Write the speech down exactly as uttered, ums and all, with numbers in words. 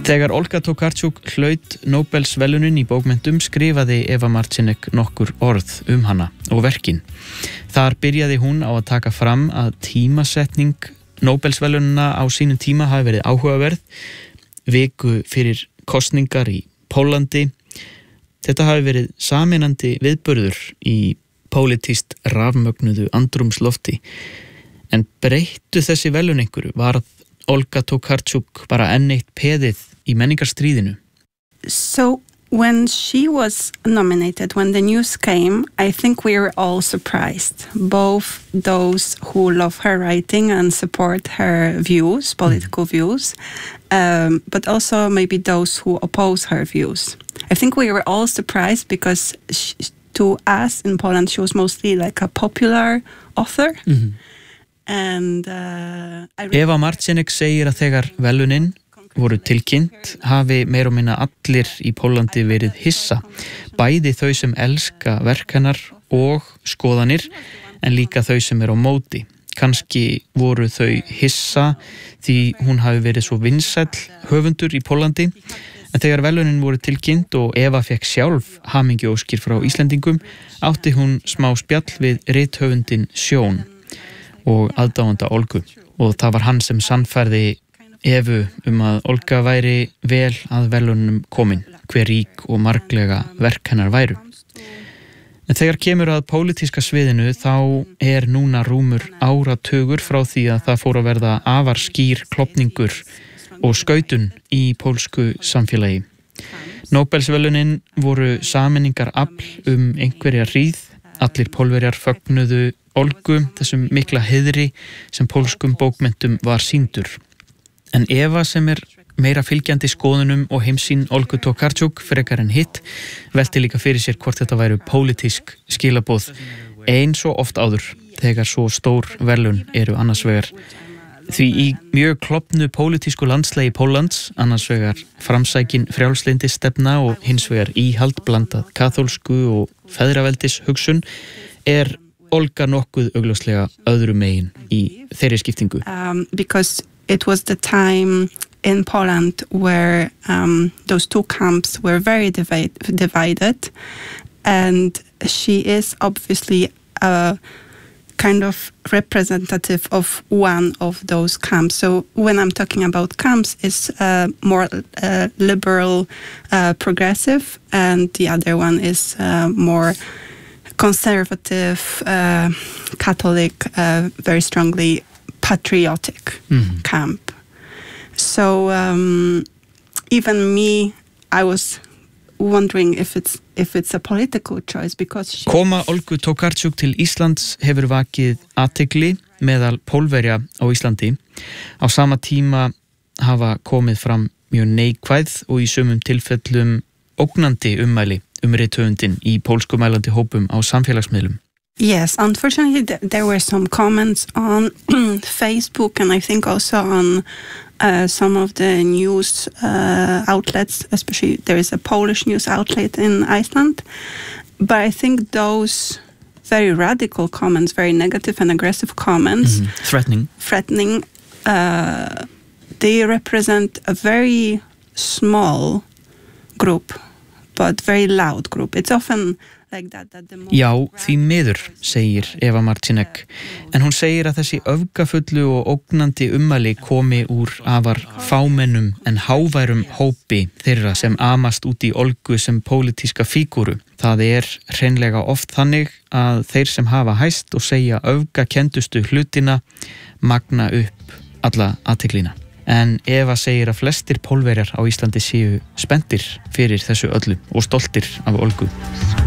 Þegar Olga Tokarczuk hlaut Nóbelsverðlaunin í bókmenntum skrifaði Eva Marcinek nokkur orð um hana og verkin. Þar byrjaði hún á að taka fram að tímasetning Nóbelsverðlaunina á sínum tíma hafi verið áhugaverð, viku fyrir kosningar í Póllandi. Þetta hafi verið sameinandi viðburður í pólitískt rafmögnuðu andrúmslofti. En breyttu þessi verðlaun einhverju? Varð Olga Tokarczuk bara enn eitt peðið í menningarstríðinu? So when she was nominated, when the news came, I think we were all surprised. Both those who love her writing and support her views, political mm. views, um, but also maybe those who oppose her views. I think we were all surprised because she, to us in Poland, she was mostly like a popular author. Mm-hmm. And, uh, really Eva Marcinek segir að þegar verðlaunin voru tilkynnt hafi meira og minna allir í Pólandi verið hissa, bæði þau sem elska verk hennar og skoðanir, en líka þau sem eru á móti. Kannski voru þau hissa því hún hafi verið svo vinsæll höfundur í Pólandi, en þegar verðlaunin voru tilkynnt og Eva fekk sjálf hamingjuóskir frá Íslendingum, átti hún smá spjall við rithöfundinn Sjón og aðdáanda Olgu, og það var hann sem sannfærði Evu um að Olga væri vel að verðlaunum komin, hver rík og marglega verk hennar væru. En þegar kemur að pólitíska sviðinu þá er núna rúmur áratugur frá því að það fór að verða afar skýr klofningur og skautun í pólsku samfélagi. Nóbelsverðlaunin voru sameiningar afl um einhverja hríð. Allir Pólverjar fögnuðu Olgu, þessum mikla heiðri sem pólskum bókmenntum var sýndur. En Eva sem er meira fylgjandi skoðunum og heimsýn Olgu Tokarczuk frekar en hitt, velti líka fyrir sér hvort þetta væru pólitísk skilaboð eins og oft áður þegar svo stór verðlaun eru annars vegar. Því í mjög klofnu pólitísku landslagi Póllands, annars vegar framsækin frjálslyndisstefna og hins vegar íhald blandað kaþólsku og feðraveldis hugsun, er Olga nokkuð augljóslega öðru megin í þeirri skiptingu. Um, because it was the time in Poland where um, those two camps were very divide, divided, and she is obviously a kind of representative of one of those camps. So when I'm talking about camps, it's uh, more uh, liberal, uh, progressive, and the other one is uh, more conservative, uh, Catholic, uh, very strongly patriotic mm-hmm. camp. So um, even me, I was wondering if it's if it's a political choice because she... Koma Olgu Tokarczuk til Íslands hefur vakið athygli meðal Pólverja á Íslandi. Á sama tíma hafa komið fram mjög neikvæð og í sumum tilfellum ógnandi ummæli um rithöfundinn í pólskumælandi hópum á samfélagsmiðlum. Yes, unfortunately th- there were some comments on Facebook and I think also on uh, some of the news uh, outlets, especially there is a Polish news outlet in Iceland. But I think those very radical comments, very negative and aggressive comments, mm-hmm. threatening, threatening, uh, they represent a very small group, but very loud group. It's often like that, that the more... Já, því miður, segir Eva Marcinek, en hún segir að þessi öfgafullu og ógnandi ummæli komi úr afar fámennum en háværum hópi þeirra sem amast út í Olgu sem pólitíska fígúru. Það er hreinlega oft þannig að þeir sem hafa hæst og segja öfgakendustu hlutina magna upp alla athyglina. En Eva segir að flestir Pólverjar á Íslandi séu spenntir fyrir þessu öllu og stoltir af Olgu.